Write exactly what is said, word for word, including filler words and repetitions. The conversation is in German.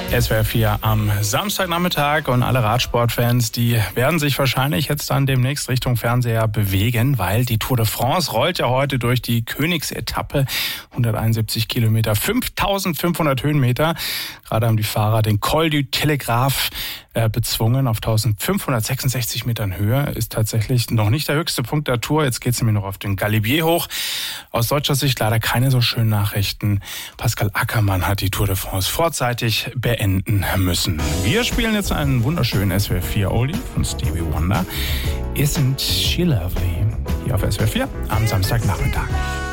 S W R vier am Samstagnachmittag und alle Radsportfans, die werden sich wahrscheinlich jetzt dann demnächst Richtung Fernseher bewegen, weil die Tour de France rollt ja heute durch die Königsetappe. hunderteinundsiebzig Kilometer, fünftausendfünfhundert Höhenmeter. Gerade haben die Fahrer den Col du Telegraph äh, bezwungen auf eintausendfünfhundertsechsundsechzig Metern Höhe. Ist tatsächlich noch nicht der höchste Punkt der Tour. Jetzt geht es nämlich noch auf den Galibier hoch. Aus deutscher Sicht leider keine so schönen Nachrichten. Pascal Ackermann hat die Tour de France vorzeitig beenden müssen. Wir spielen jetzt einen wunderschönen S W R vier Oldie von Stevie Wonder. Isn't she lovely? Hier auf S W R vier am Samstagnachmittag.